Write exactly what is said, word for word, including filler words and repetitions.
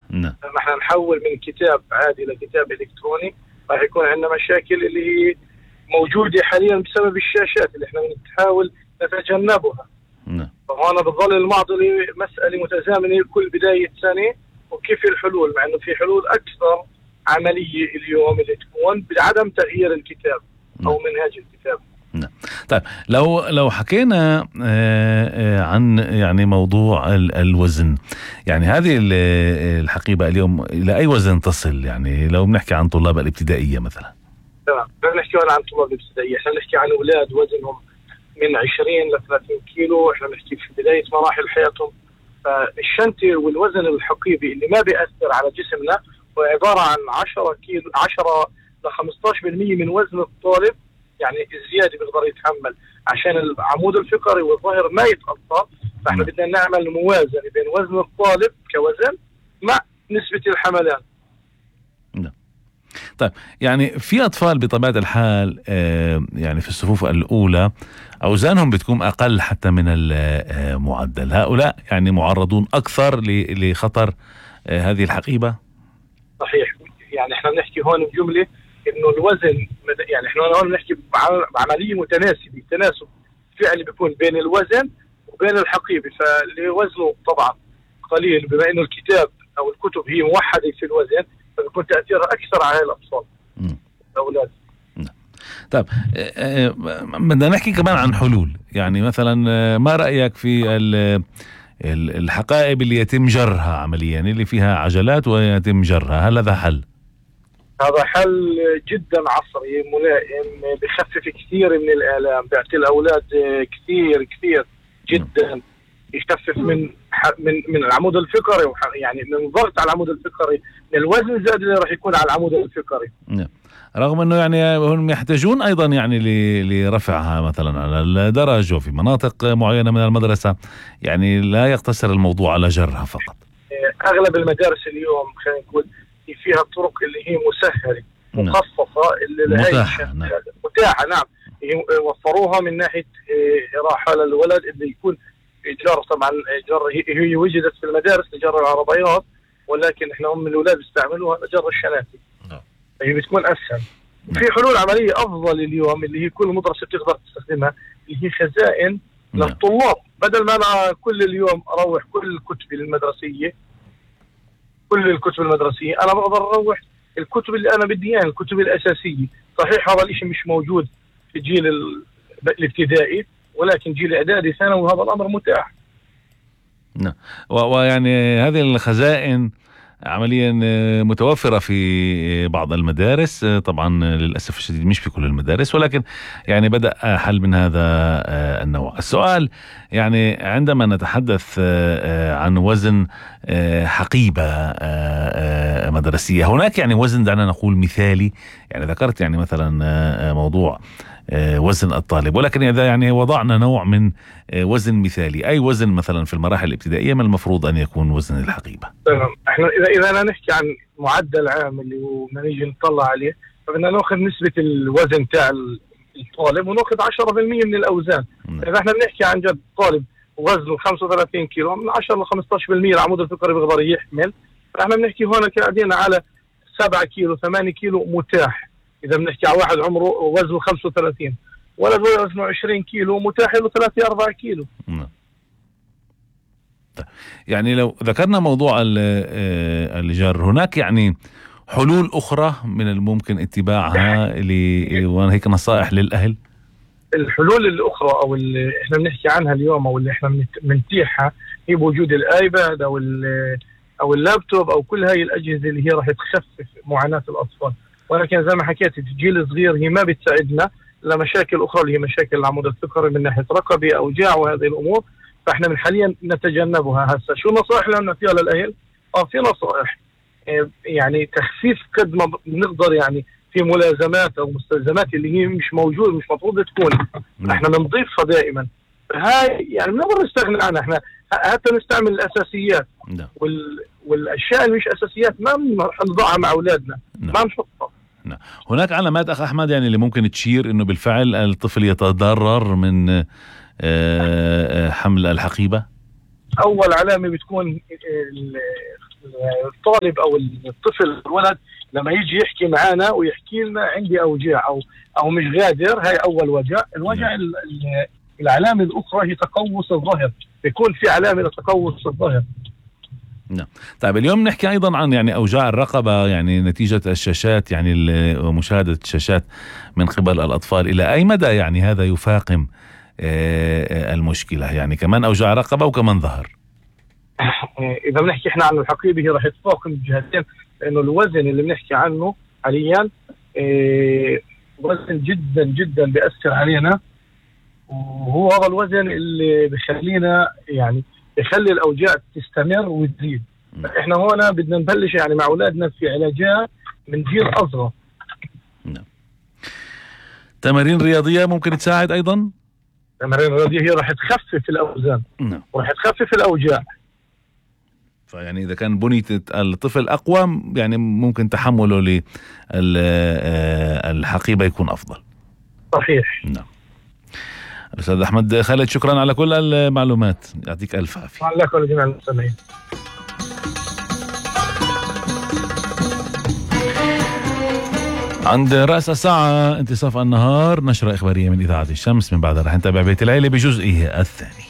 نعم. لما احنا نحول من كتاب عادي لكتاب الكتروني راح يكون عندنا مشاكل اللي هي موجودة حاليا بسبب الشاشات اللي احنا بنحاول نتجنبها. نعم. فهنا بتظل المعضلة مسألة متزامنة كل بداية سنة، وكيف الحلول، مع انه في حلول اكثر عملية اليوم اللي تكون بعدم تغيير الكتاب او منهاج الكتاب. نعم. طيب لو لو حكينا عن يعني موضوع الوزن، يعني هذه الحقيبة اليوم إلى أي وزن تصل؟ يعني لو بنحكي عن طلاب الابتدائية مثلا. تمام، بدنا نحكي عن طلاب الابتدائية، احنا نحكي عن أولاد وزنهم من عشرين ل ثلاثين كيلو، احنا نحكي في بداية مراحل حياتهم. فالشنطة والوزن الحقيبي اللي ما بيأثر على جسمنا هو عبارة عن عشرة كيلو عشرة ل خمسة عشر بالمئة من وزن الطالب، يعني الزيادة بيقدر يتحمل عشان العمود الفقري والظهر ما يتأثر. فاحنا بدنا نعمل موازنة بين وزن الطالب كوزن مع نسبة الحملان. نعم. طيب يعني في أطفال بطبيعة الحال آه يعني في الصفوف الأولى أوزانهم بتكون أقل حتى من المعدل، هؤلاء يعني معرضون أكثر لخطر آه هذه الحقيبة؟ صحيح، يعني احنا بنحكي هون بجملة انه الوزن، يعني احنا هون بنحكي بعملية متناسبة، تناسب فعلي بيكون بين الوزن وبين الحقيبة. فاللي وزنه طبعا قليل بما انه الكتاب او الكتب هي موحدة في الوزن، فبيكون تأثيرها اكثر على الاطفال الاولاد. طيب بدنا نحكي كمان عن حلول، يعني مثلا ما رأيك في الحقائب اللي يتم جرها عمليا، اللي فيها عجلات ويتم جرها، هل هذا حل؟ هذا حل جدا عصري ملائم، بخفف كثير من الآلام، بيعطي الأولاد كثير كثير جدا، يخفف من من من العمود الفقري، يعني من الضغط على العمود الفقري، من الوزن الزائد اللي راح يكون على العمود الفقري. نعم. رغم انه يعني هم يحتاجون ايضا يعني لرفعها مثلا على الدرج وفي مناطق معينة من المدرسة، يعني لا يقتصر الموضوع على جرها فقط. اغلب المدارس اليوم خلينا نقول فيها الطرق اللي هي مسهلة مخصصة اللي متاحة. نعم. متاحة نعم، وفروها من ناحية راحة للولد اللي يكون جر. طبعا جر هي وجدت في المدارس لجر العربيات، ولكن احنا هم الأولاد بيستعملوها لجر الشناتي. نعم. هي بتكون أسهل. في حلول عملية أفضل اليوم اللي هي كل مدرسة بتقدر تستخدمها، اللي هي خزائن للطلاب. بدل ما أنا كل اليوم أروح كل الكتب المدرسية كل الكتب المدرسية أنا بقدر أروح الكتب اللي أنا بدي إياها، الكتب الأساسية. صحيح هذا الشيء مش موجود في جيل الابتدائي، ولكن جيل إعدادي ثانوي وهذا الأمر متاح. نعم. ويعني هذه الخزائن عمليا متوفرة في بعض المدارس، طبعا للأسف الشديد مش في كل المدارس، ولكن يعني بدأ حل من هذا النوع. السؤال يعني عندما نتحدث عن وزن حقيبة مدرسية، هناك يعني وزن دعنا نقول مثالي، يعني ذكرت يعني مثلا موضوع وزن الطالب، ولكن إذا يعني وضعنا نوع من وزن مثالي، أي وزن مثلا في المراحل الابتدائية من المفروض أن يكون وزن الحقيبة؟ تمام. احنا إذا إذا أنا نحكي عن معدل عام اللي هو بدنا نيجي نطلع عليه، فبدنا ناخذ نسبة الوزن تاع الطالب وناخذ عشرة بالمئة من الأوزان. م. إذا احنا بنحكي عن جد طالب وزنه خمسة وثلاثين كيلو، من عشرة ل خمسة عشر بالمئة العمود الفقري بيقدر يحمل، فاحنا بنحكي هون قاعدين على سبعة كيلو ثمانية كيلو متاح. إذا بنحكي على واحد عمره وزنه خمسة وثلاثين، ولد وزنه عشرين كيلو متاح له ثلاثة أربعة كيلو. م. يعني لو ذكرنا موضوع الجر، هناك يعني حلول أخرى من الممكن اتباعها اللي وانا هيك نصائح للأهل؟ الحلول الأخرى أو اللي احنا بنحكي عنها اليوم أو اللي احنا بنتيحها هي بوجود الآيباد أو أو اللابتوب أو كل هاي الأجهزة اللي هي راح تخفف معاناة الأطفال. ولكن زي ما حكيت الجيل الصغير هي ما بتساعدنا لمشاكل أخرى اللي هي مشاكل العمود الفقري من ناحية رقبة أوجاع وهذه الأمور، فاحنا من حاليا نتجنبها. هسه شو النصائح اللي نعطيها للأهل؟ اه في نصائح يعني تخفيف قد ما بنقدر، يعني في ملازمات او مستلزمات اللي هي مش موجوده مش مفروض تكون، احنا بنضيفها دائما. هاي يعني بنقدر نستغني عنها، احنا حتى نستعمل الاساسيات وال... والاشياء اللي مش اساسيات ما بنضعها مع اولادنا، ما بنحطها. هناك علامات اخ احمد يعني اللي ممكن تشير انه بالفعل الطفل يتضرر من حمل الحقيبة؟ اول علامه بتكون الطالب او الطفل الولد لما يجي يحكي معنا ويحكي لنا عندي اوجاع او او مش قادر، هاي اول وجع. الوجع العلامه الاخرى هي تقوس الظهر، بيكون في علامه لتقوس الظهر. نعم. طيب اليوم نحكي ايضا عن يعني اوجاع الرقبه، يعني نتيجه الشاشات، يعني مشاهده الشاشات من قبل الاطفال، الى اي مدى يعني هذا يفاقم المشكله؟ يعني كمان اوجاع رقبه وكمان ظهر. اذا بنحكي احنا عن الحقيبه هي راح تفاقم الجهتين، لانه الوزن اللي بنحكي عنه حاليا وزن جدا جدا بيأثر علينا، وهو هذا الوزن اللي بخلينا يعني يخلي الاوجاع تستمر وتزيد. احنا هون بدنا نبلش يعني مع اولادنا في علاجات من جيل اصغر. نعم. تمارين رياضيه ممكن تساعد ايضا. تمارين رياضيه هي راح تخفف الاوزان. نعم. وراح تخفف الاوجاع. فيعني اذا كان بنية الطفل اقوى يعني ممكن تحمله للحقيبه يكون افضل. صحيح. نعم. الأستاذ أحمد خالد، شكرا على كل المعلومات، يعطيك ألف عافية. الله يكون جميع المستمعين. عند رأس الساعة انتصاف النهار نشرة إخبارية من إذاعة الشمس، من بعدها رح نتابع بيت العيلة بجزئه الثاني.